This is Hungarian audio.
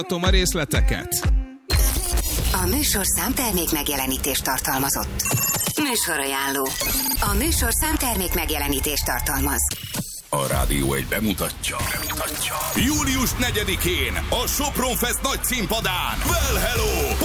a részleteket. A műsor számtermék megjelenítést tartalmazott. Műsorajánló. A műsor számtermék megjelenítést tartalmaz. A Rádió egy bemutatja. Július 4-én a Sopron Fest nagy színpadán. Well, hello!